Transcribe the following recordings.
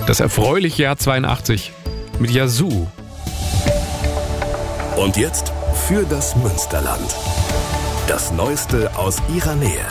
Das erfreuliche Jahr 82 mit Yazoo. Und jetzt für das Münsterland. Das Neueste aus ihrer Nähe.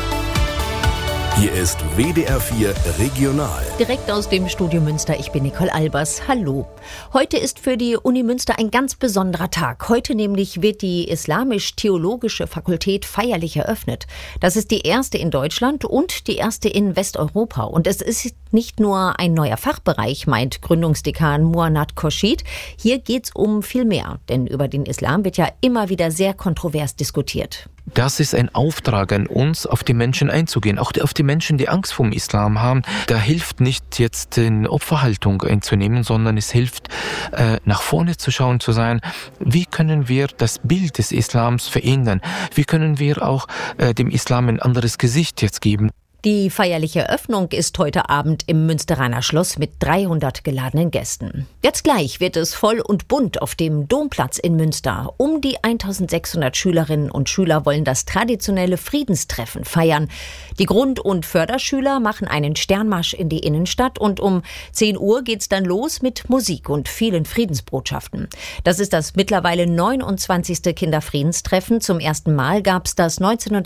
Hier ist WDR 4 Regional. Direkt aus dem Studio Münster, ich bin Nicole Albers. Hallo. Heute ist für die Uni Münster ein ganz besonderer Tag. Heute nämlich wird die Islamisch-Theologische Fakultät feierlich eröffnet. Das ist die erste in Deutschland und die erste in Westeuropa. Und es ist nicht nur ein neuer Fachbereich, meint Gründungsdekan Muannat Khorshid. Hier geht's um viel mehr. Denn über den Islam wird ja immer wieder sehr kontrovers diskutiert. Das ist ein Auftrag an uns, auf die Menschen einzugehen, auch auf die Menschen, die Angst vor dem Islam haben. Da hilft nicht jetzt eine Opferhaltung einzunehmen, sondern es hilft, nach vorne zu schauen, zu sein, wie können wir das Bild des Islams verändern? Wie können wir auch dem Islam ein anderes Gesicht jetzt geben? Die feierliche Eröffnung ist heute Abend im Münsteraner Schloss mit 300 geladenen Gästen. Jetzt gleich wird es voll und bunt auf dem Domplatz in Münster. Um die 1600 Schülerinnen und Schüler wollen das traditionelle Friedenstreffen feiern. Die Grund- und Förderschüler machen einen Sternmarsch in die Innenstadt und um 10 Uhr geht's dann los mit Musik und vielen Friedensbotschaften. Das ist das mittlerweile 29. Kinderfriedenstreffen. Zum ersten Mal gab's das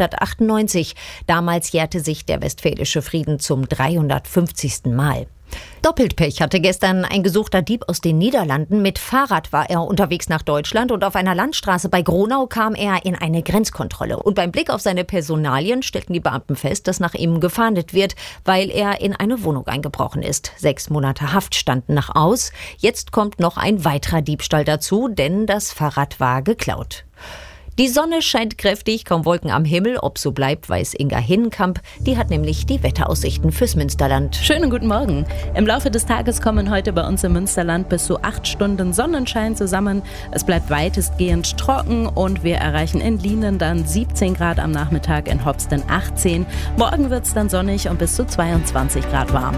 1998. Damals jährte sich der westfälische Frieden zum 350. Mal. Doppelt Pech hatte gestern ein gesuchter Dieb aus den Niederlanden. Mit Fahrrad war er unterwegs nach Deutschland und auf einer Landstraße bei Gronau kam er in eine Grenzkontrolle. Und beim Blick auf seine Personalien stellten die Beamten fest, dass nach ihm gefahndet wird, weil er in eine Wohnung eingebrochen ist. 6 Monate Haft standen noch aus. Jetzt kommt noch ein weiterer Diebstahl dazu, denn das Fahrrad war geklaut. Die Sonne scheint kräftig, kaum Wolken am Himmel. Ob so bleibt, weiß Inga Hinnenkamp. Die hat nämlich die Wetteraussichten fürs Münsterland. Schönen guten Morgen. Im Laufe des Tages kommen heute bei uns im Münsterland bis zu 8 Stunden Sonnenschein zusammen. Es bleibt weitestgehend trocken und wir erreichen in Lienen dann 17 Grad am Nachmittag, in Hopsten 18. Morgen wird es dann sonnig und bis zu 22 Grad warm.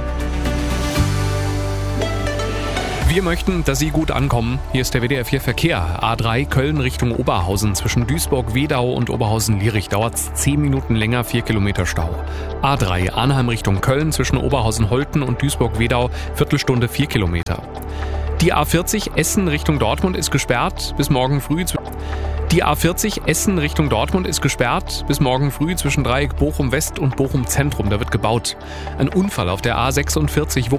Wir möchten, dass Sie gut ankommen. Hier ist der WDR 4 Verkehr. A3 Köln Richtung Oberhausen. Zwischen Duisburg-Wedau und Oberhausen-Lierich dauert es 10 Minuten länger, 4 Kilometer Stau. A3 Arnheim Richtung Köln. Zwischen Oberhausen-Holten und Duisburg-Wedau Viertelstunde 4 Kilometer. Die A40 Essen Richtung Dortmund ist gesperrt bis morgen früh. Die A40 Essen Richtung Dortmund ist gesperrt bis morgen früh zwischen Dreieck Bochum West und Bochum Zentrum. Da wird gebaut. Ein Unfall auf der A46